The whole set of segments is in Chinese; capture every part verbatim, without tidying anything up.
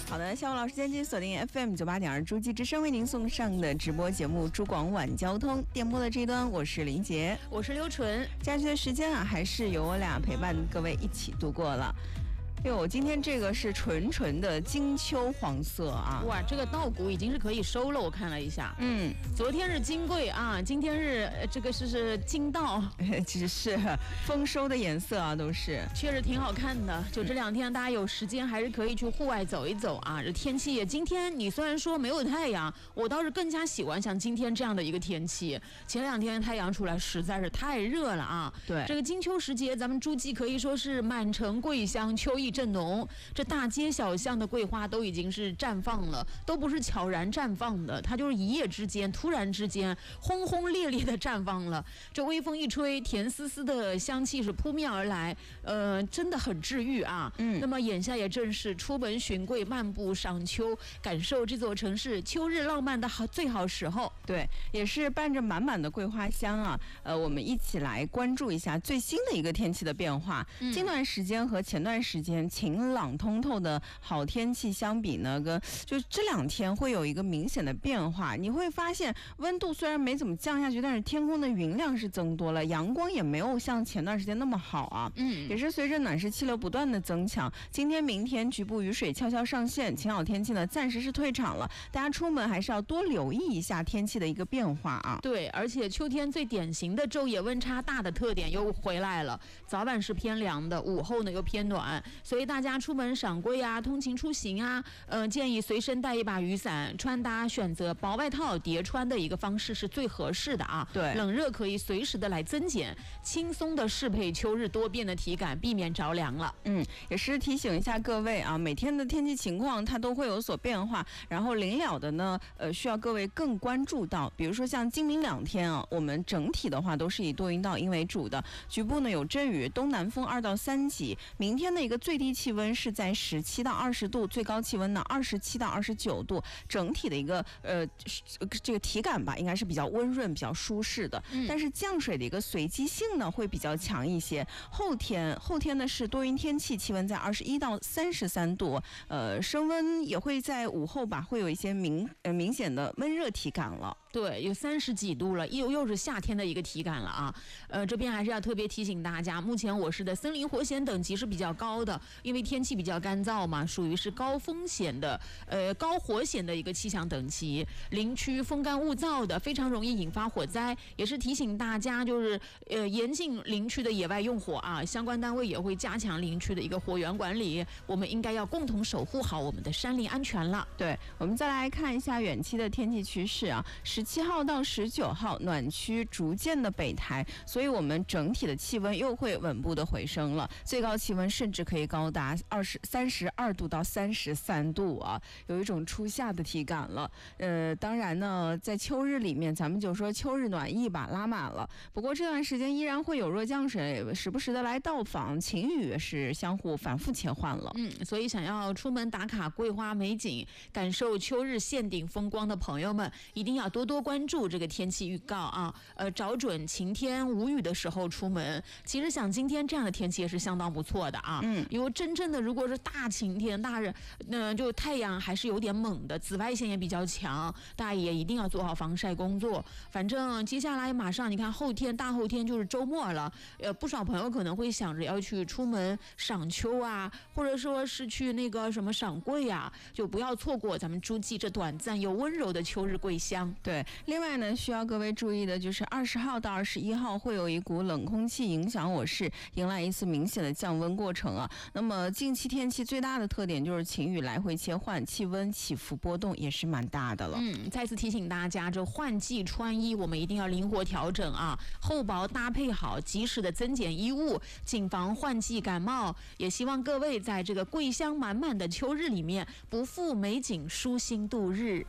好的，下午老师间继续锁定 F M 九八点二诸暨之声为您送上的直播节目珠广晚交通电波的这一端，我是林杰， 我是刘纯。 假期的时间啊，还是由我俩陪伴各位一起度过了。哟，今天这个是纯纯的金秋黄色啊！ 哇，这个稻谷已经是可以收了，我看了一下。 嗯， 昨天是金桂啊，今天是这个是是金稻， 其实是丰收的颜色啊，都是确实挺好看的。就这两天大家有时间还是可以去户外走一走啊。这天气也，今天你虽然说没有太阳，我倒是更加喜欢像今天这样的一个天气。前两天太阳出来实在是太热了啊。 对， 这个金秋时节，咱们诸暨可以说是满城桂香，秋意正浓，这大街小巷的桂花都已经是绽放了，都不是悄然绽放的，它就是一夜之间突然之间轰轰烈烈的绽放了。这微风一吹，甜丝丝的香气是扑面而来，呃，真的很治愈啊。嗯，那么眼下也正是出门寻桂、漫步赏秋，感受这座城市秋日浪漫的好最好时候。 对，也是伴着满满的桂花香啊。呃，我们一起来关注一下最新的一个天气的变化。嗯、近段时间和前段时间晴朗通透的好天气相比呢，跟就这两天会有一个明显的变化。你会发现温度虽然没怎么降下去，但是天空的云量是增多了，阳光也没有像前段时间那么好啊。嗯，也是随着暖湿气流不断的增强，今天明天局部雨水悄悄上线，晴好天气呢暂时是退场了，大家出门还是要多留意一下天气的一个变化啊。 对，而且秋天最典型的昼夜温差大的特点又回来了，早晚是偏凉的，午后呢又偏暖，所以大家出门赏桂啊，通勤出行啊，呃，建议随身带一把雨伞，穿搭选择薄外套叠穿的一个方式是最合适的啊。 对， 冷热可以随时的来增减，轻松的适配秋日多变的体感，避免着凉了。 嗯，也是提醒一下各位啊，每天的天气情况它都会有所变化，然后临了的呢，呃，需要各位更关注到，比如说像今明两天啊，我们整体的话都是以多云到阴为主的，局部呢有阵雨，东南风二到三级。明天的一个最低气温是在十七到二十度，最高气温呢二十七到二十九度，整体的一个呃这个体感吧，应该是比较温润、比较舒适的。嗯、但是降水的一个随机性呢会比较强一些。后天后天呢是多云天气，气温在二十一到三十三度，呃，升温也会在午后吧，会有一些明呃明显的闷热体感了。 对，有三十几度了，又又是夏天的一个体感了啊。呃，这边还是要特别提醒大家，目前我市的森林火险等级是比较高的，因为天气比较干燥嘛，属于是高风险的呃高火险的一个气象等级。林区风干物燥的，非常容易引发火灾，也是提醒大家就是呃严禁林区的野外用火啊。相关单位也会加强林区的一个火源管理，我们应该要共同守护好我们的山林安全了。 对，我们再来看一下远期的天气趋势啊。十七号到十九号暖区逐渐的北抬，所以我们整体的气温又会稳步的回升了，最高气温甚至可以高达二十三十二度到三十三度啊，有一种初夏的体感了。呃，当然呢，在秋日里面，咱们就说秋日暖意吧拉满了。不过这段时间依然会有弱降水，时不时的来到访，晴雨是相互反复切换了。 嗯，所以想要出门打卡桂花美景，感受秋日限定风光的朋友们，一定要多多关注这个天气预告啊，呃，找准晴天无雨的时候出门。其实像今天这样的天气也是相当不错的啊，嗯，因为真正的如果是大晴天、大热，那、呃、就太阳还是有点猛的，紫外线也比较强，大家也一定要做好防晒工作。反正接下来马上你看后天、大后天就是周末了，呃，不少朋友可能会想着要去出门赏秋啊，或者说是去那个什么赏桂啊，就不要错过咱们诸暨这短暂又温柔的秋日桂香。 对，另外呢，需要各位注意的就是二十号到二十一号会有一股冷空气影响我市，迎来一次明显的降温过程啊。那么近期天气最大的特点就是晴雨来回切换，气温起伏波动也是蛮大的了。 嗯，再次提醒大家，这换季穿衣我们一定要灵活调整啊，厚薄搭配好，及时的增减衣物，谨防换季感冒。也希望各位在这个桂香满满的秋日里面，不负美景，舒心度日。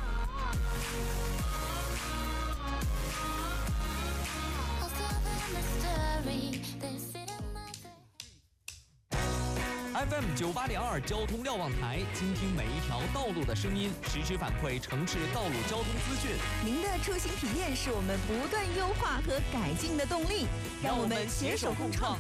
F M 九八点二交通瞭望台，倾听每一条道路的声音，实时反馈城市道路交通资讯。 您的出行体验是我们不断优化和改进的动力，让我们携手共创。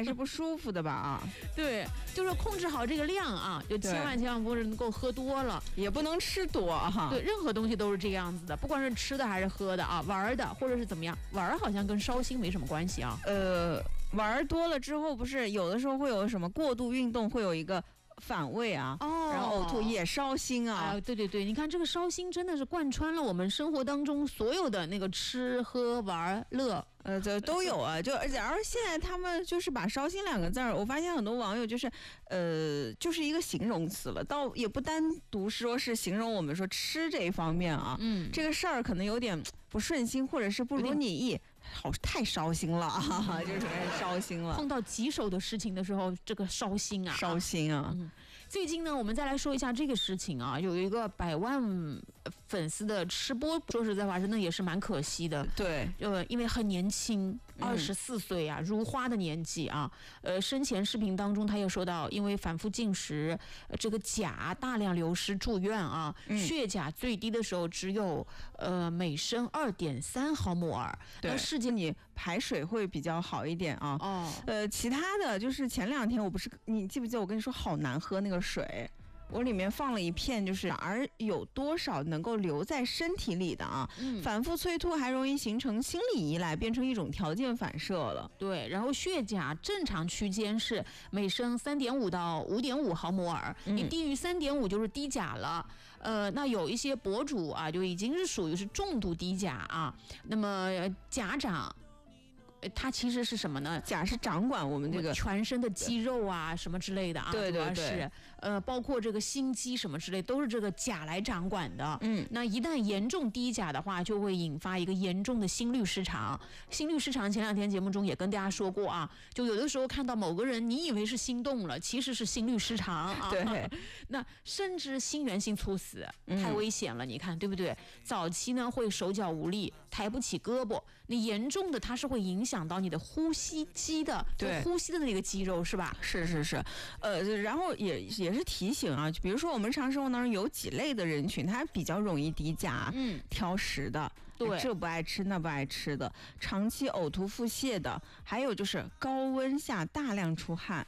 还是不舒服的吧啊。 对，就是控制好这个量啊，就千万千万不能够喝多了， 也不能吃多哈。 对，任何东西都是这样子的，不管是吃的还是喝的啊，玩的或者是怎么样，玩好像跟烧心没什么关系啊。 呃，玩多了之后，不是有的时候会有什么过度运动，会有一个反胃啊， 哦， 然后呕吐也烧心啊。 哎，对对对，你看这个烧心真的是贯穿了我们生活当中所有的那个吃喝玩乐。 呃，这都有啊，就而且而现在他们就是把烧心两个字儿，我发现很多网友就是，呃，就是一个形容词了，倒也不单独说是形容我们说吃这一方面啊，嗯，这个事儿可能有点不顺心，或者是不如你意，好太烧心了啊，就是烧心了。 碰到棘手的事情的时候，这个烧心啊， 烧心啊。 嗯，最近呢，我们再来说一下这个事情啊，有一个百万粉丝的吃播，说实在话，真的也是蛮可惜的。 对， 呃，因为很年轻，二十四岁啊，如花的年纪啊。呃，生前视频当中，他也说到，因为反复进食，呃、这个钾大量流失住院啊，嗯、血钾最低的时候只有呃每升二点三毫摩尔。 对，世界你排水会比较好一点啊。哦。呃，其他的就是前两天我不是你记不记得我跟你说好难喝那个水？我里面放了一片，就是而有多少能够留在身体里的啊，嗯、反复催吐还容易形成心理依赖，变成一种条件反射了。 对，然后血钾正常区间是每升三点五到五点五毫摩尔，嗯、你低于三点五就是低钾了。呃，那有一些博主啊，就已经是属于是重度低钾啊。那么钾长。它其实是什么呢？ 钾是掌管我们这个全身的肌肉啊，什么之类的啊， 对对对， 主要是呃，包括这个心肌什么之类，都是这个钾来掌管的。嗯，那一旦严重低钾的话，就会引发一个严重的心律失常。心律失常前两天节目中也跟大家说过啊，就有的时候看到某个人，你以为是心动了，其实是心律失常啊。 对， 那甚至心源性猝死，太危险了，嗯、你看对不对？早期呢会手脚无力，抬不起胳膊，你严重的它是会影响。想到你的呼吸肌的，对呼吸的那个肌肉是吧？ 是是是，呃，然后也也是提醒啊，比如说我们日常生活当中有几类的人群，他比较容易低钾，嗯，挑食的， 对， 这不爱吃那不爱吃的，长期呕吐腹泻的，还有就是高温下大量出汗。